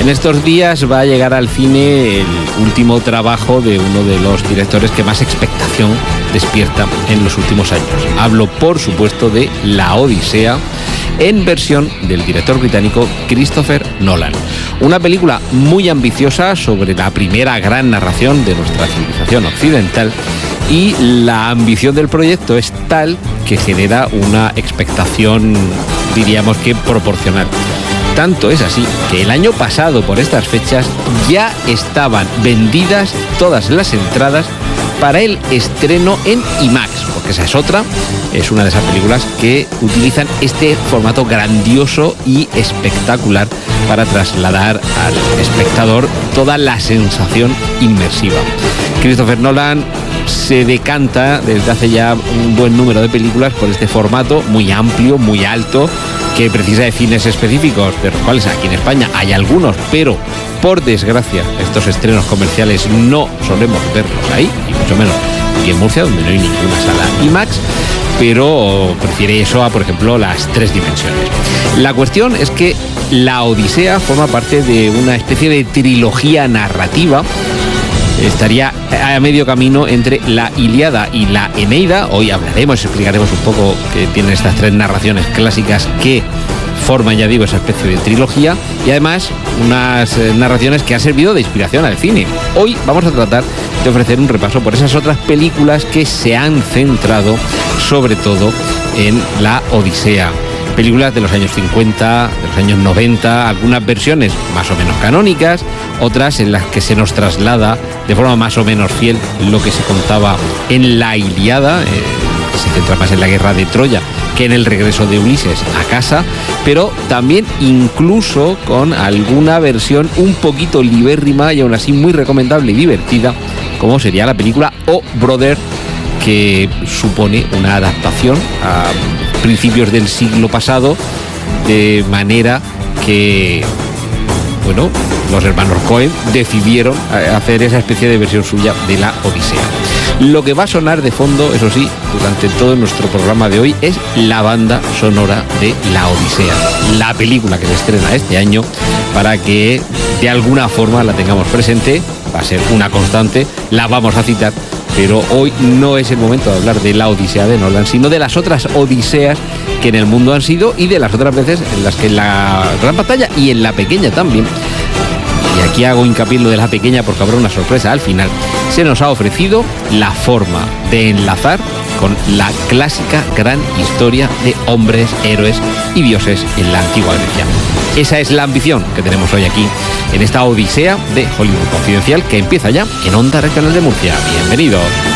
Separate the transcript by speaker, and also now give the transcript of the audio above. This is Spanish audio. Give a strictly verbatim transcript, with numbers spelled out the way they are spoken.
Speaker 1: En estos días va a llegar al cine el último trabajo de uno de los directores que más expectación despierta en los últimos años. Hablo, por supuesto, de La Odisea, en versión del director británico Christopher Nolan. Una película muy ambiciosa sobre la primera gran narración de nuestra civilización occidental, y la ambición del proyecto es tal que genera una expectación, diríamos que proporcional. Tanto es así que el año pasado, por estas fechas, ya estaban vendidas todas las entradas para el estreno en IMAX, porque esa es otra, es una de esas películas que utilizan este formato grandioso y espectacular para trasladar al espectador toda la sensación inmersiva. Christopher Nolan se decanta desde hace ya un buen número de películas por este formato muy amplio, muy alto, que precisa de cines específicos, de los cuales aquí en España hay algunos, pero por desgracia estos estrenos comerciales no solemos verlos ahí, y mucho menos aquí en Murcia, donde no hay ninguna sala IMAX, pero prefiere eso a, por ejemplo, las tres dimensiones. La cuestión es que La Odisea forma parte de una especie de trilogía narrativa. Estaría a medio camino entre la Ilíada y la Eneida. Hoy hablaremos, explicaremos un poco que tienen estas tres narraciones clásicas que forman, ya digo, esa especie de trilogía, y además unas narraciones que han servido de inspiración al cine. Hoy vamos a tratar de ofrecer un repaso por esas otras películas que se han centrado sobre todo en la Odisea. Películas de los años cincuenta, de los años noventa, algunas versiones más o menos canónicas, otras en las que se nos traslada de forma más o menos fiel lo que se contaba en la Ilíada, eh, que se centra más en la guerra de Troya que en el regreso de Ulises a casa, pero también incluso con alguna versión un poquito libérrima y aún así muy recomendable y divertida, como sería la película Oh Brother, que supone una adaptación a principios del siglo pasado, de manera que, bueno, los hermanos Coen decidieron hacer esa especie de versión suya de la Odisea. Lo que va a sonar de fondo, eso sí, durante todo nuestro programa de hoy, es la banda sonora de La Odisea, la película que se estrena este año, para que de alguna forma la tengamos presente. Va a ser una constante, la vamos a citar, pero hoy no es el momento de hablar de La Odisea de Nolan, sino de las otras Odiseas que en el mundo han sido, y de las otras veces en las que en la gran pantalla y en la pequeña también, y aquí hago hincapié en lo de la pequeña porque habrá una sorpresa al final, se nos ha ofrecido la forma de enlazar con la clásica gran historia de hombres, héroes y dioses en la antigua Grecia. Esa es la ambición que tenemos hoy aquí, en esta Odisea de Hollywood Confidencial, que empieza ya en Onda Regional de Murcia. Bienvenidos.